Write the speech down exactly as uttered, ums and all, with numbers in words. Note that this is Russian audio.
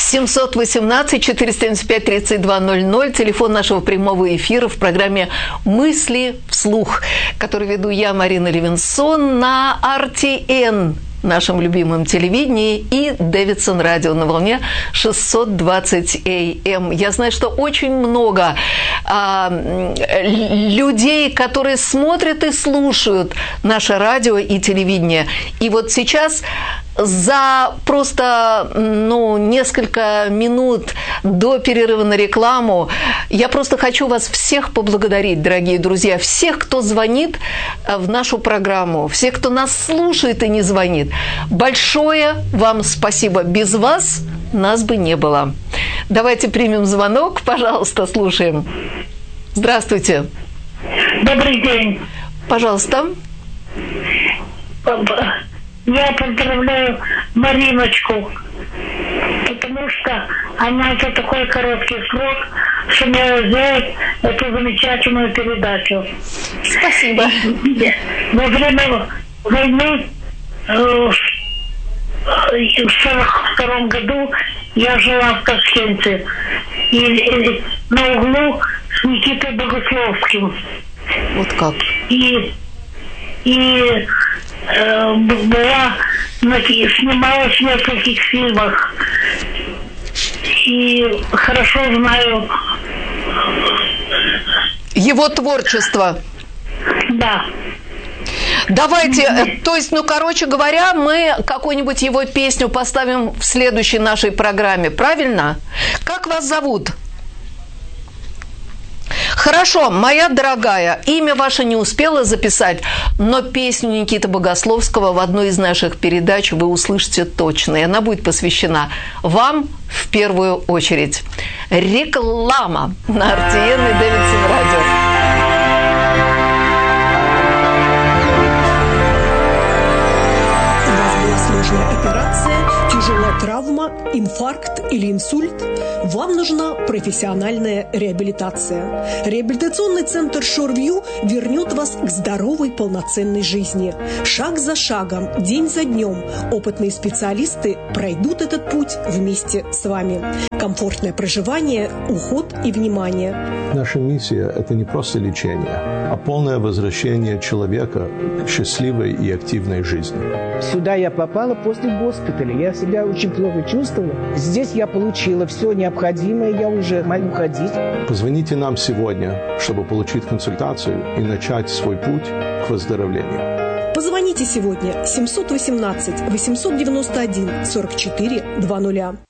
семьсот восемнадцать четыреста семьдесят пять тридцать два ноль ноль, телефон нашего прямого эфира в программе «Мысли вслух», которую веду я, Марина Левинсон, на эр ти эн, нашем любимом телевидении, и Дэвидсон радио на волне шестьсот двадцать эй эм. Я знаю, что очень много а, людей, которые смотрят и слушают наше радио и телевидение. И вот сейчас за просто ну, несколько минут до перерыва на рекламу я просто хочу вас всех поблагодарить, дорогие друзья, всех, кто звонит в нашу программу, всех, кто нас слушает и не звонит. Большое вам спасибо. Без вас нас бы не было. Давайте примем звонок, пожалуйста, слушаем. Здравствуйте. Добрый день. Пожалуйста. Я поздравляю Мариночку, потому что она за такой короткий срок сумела сделать эту замечательную передачу. Спасибо. Во время войны в сорок втором году я жила в Ташкенте и, и на углу с Никитой Богословским. Вот как. И и э, была, снималась в нескольких фильмах. И хорошо знаю его творчество. Да. Давайте, то есть, ну, короче говоря, мы какую-нибудь его песню поставим в следующей нашей программе, правильно? Как вас зовут? Хорошо, моя дорогая, имя ваше не успела записать, но песню Никиты Богословского в одной из наших передач вы услышите точно, и она будет посвящена вам в первую очередь. Реклама на эр ти эн и Дэвидсон радио. Тяжелая травма, инфаркт или инсульт? Вам нужна профессиональная реабилитация. Реабилитационный центр Шорвью вернет вас к здоровой, полноценной жизни. Шаг за шагом, день за днем опытные специалисты пройдут этот путь вместе с вами. Комфортное проживание, уход и внимание. Наша миссия – это не просто лечение, а полное возвращение человека к счастливой и активной жизни. Сюда я попала после госпиталя. Я себя очень плохо чувствовала. Здесь я получила все необходимое, я уже могу ходить. Позвоните нам сегодня, чтобы получить консультацию и начать свой путь к выздоровлению. Позвоните сегодня семьсот восемнадцать восемьсот девяносто один сорок четыре двадцать.